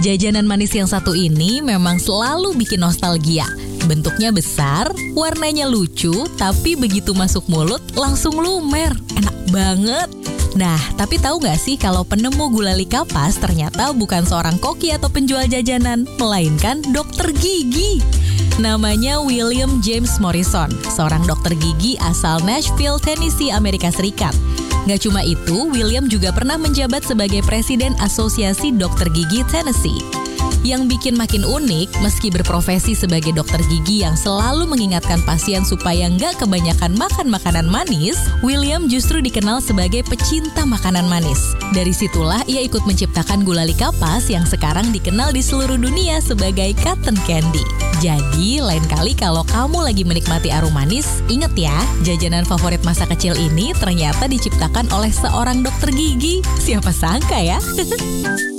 Jajanan manis yang satu ini memang selalu bikin nostalgia. Bentuknya besar, warnanya lucu, tapi begitu masuk mulut langsung lumer. Enak banget. Nah, tapi tahu nggak sih kalau penemu gulali kapas ternyata bukan seorang koki atau penjual jajanan, melainkan dokter gigi. Namanya William James Morrison, seorang dokter gigi asal Nashville, Tennessee, Amerika Serikat. Nggak cuma itu, William juga pernah menjabat sebagai Presiden Asosiasi Dokter Gigi Tennessee. Yang bikin makin unik, meski berprofesi sebagai dokter gigi yang selalu mengingatkan pasien supaya nggak kebanyakan makan makanan manis, William justru dikenal sebagai pecinta makanan manis. Dari situlah ia ikut menciptakan gulali kapas yang sekarang dikenal di seluruh dunia sebagai cotton candy. Jadi, lain kali kalau kamu lagi menikmati aroma manis, ingat ya, jajanan favorit masa kecil ini ternyata diciptakan oleh seorang dokter gigi. Siapa sangka ya?